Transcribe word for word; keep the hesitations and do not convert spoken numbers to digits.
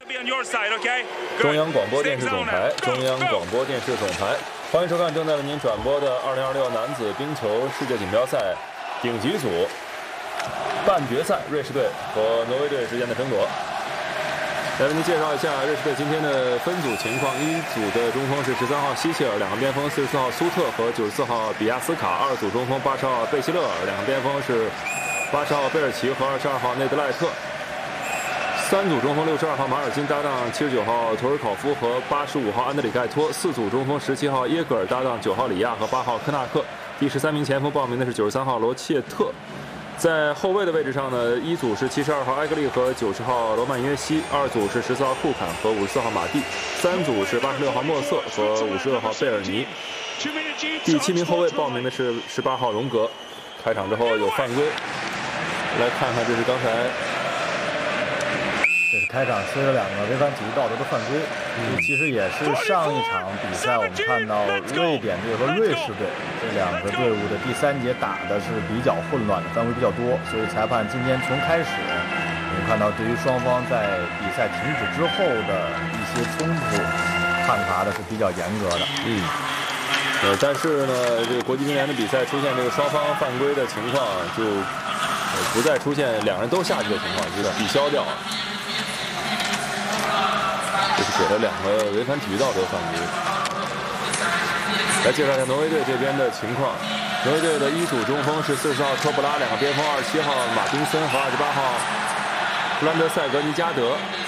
中央广播电视总台，中央广播电视总台，欢迎收看正在为您转播的二零二六男子冰球世界锦标赛顶级组半决赛，瑞士队和挪威队之间的争夺。来为您介绍一下瑞士队今天的分组情况。一组的中锋是十三号希切尔，两个边锋四十四号苏特和九十四号比亚斯卡。二组中锋八十号贝希勒尔，两个边锋是八十号贝尔奇和二十二号内德赖特。三组中锋六十二号马尔金搭档七十九号图尔考夫和八十五号安德里盖托。四组中锋十七号耶格尔搭档九号里亚和八号科纳克。第十三名前锋报名的是九十三号罗切特。在后卫的位置上呢，一组是七十二号埃格利和九十号罗曼约西，二组是十四号库坎和五十四号马蒂，三组是八十六号莫瑟和五十六号贝尔尼。第七名后卫报名的是十八号荣格。开场之后有犯规，来看看这是刚才。 这是开场吹了两个违反体育道德的犯规，嗯，其实也是上一场比赛我们看到瑞典队和瑞士队这两个队伍的第三节打的是比较混乱的，犯规比较多，所以裁判今天从开始我们看到对于双方在比赛停止之后的一些冲突判罚的是比较严格的。 嗯，呃，但是呢，这个国际乒联的比赛出现这个双方犯规的情况，就呃不再出现两人都下去的情况，就是抵消掉。就是给了两个违反体育道德犯规。来介绍一下挪威队这边的情况。挪威队的一组中锋是四十四号托布拉，两个边锋二十七号马丁森和二十八号布兰德塞格尼加德。